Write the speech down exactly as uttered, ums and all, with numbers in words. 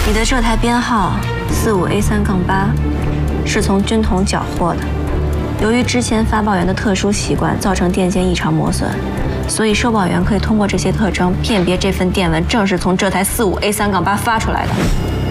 你的这台编号四五 A 三杠八是从军统缴获的，由于之前发报员的特殊习惯造成电线异常磨损，所以收报员可以通过这些特征辨别这份电文正是从这台四五 A 三杠八发出来的。